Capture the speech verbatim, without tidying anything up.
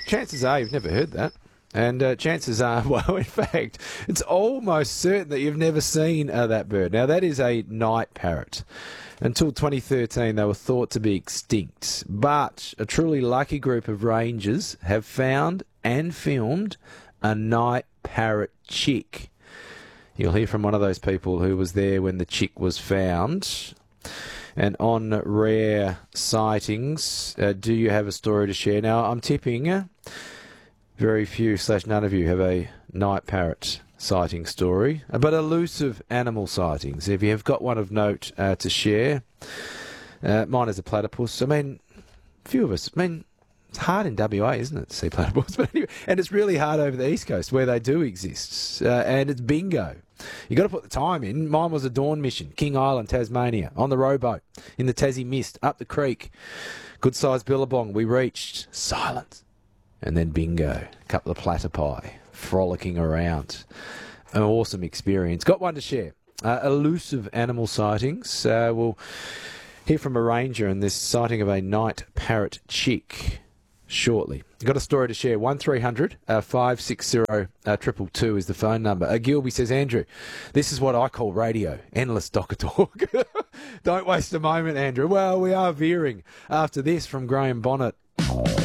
chances are you've never heard that. And uh, chances are, well, in fact, it's almost certain that you've never seen uh, that bird. Now, that is a night parrot. Until twenty thirteen, they were thought to be extinct. But a truly lucky group of rangers have found and filmed a night parrot chick. You'll hear from one of those people who was there when the chick was found. And on rare sightings, uh, do you have a story to share? Now, I'm tipping uh, very few slash none of you have a night parrot sighting story, uh, but elusive animal sightings. If you have got one of note uh, to share, uh, mine is a platypus. I mean, a few of us, I mean, it's hard in W A, isn't it, to see platypus? But anyway, and it's really hard over the East Coast where they do exist. Uh, and it's bingo. You got to put the time in. Mine was a dawn mission, King Island, Tasmania, on the rowboat, in the Tassie mist, up the creek. Good-sized billabong. We reached. Silence. And then bingo. A couple of platypi frolicking around. An awesome experience. Got one to share. Uh, elusive animal sightings. Uh, we'll hear from a ranger and this sighting of a night parrot chick shortly. Got a story to share. one three hundred five six zero two two two is the phone number. Uh, Gilby says, Andrew, this is what I call radio. Endless docker talk. Don't waste a moment, Andrew. Well, we are veering after this from Graham Bonnet.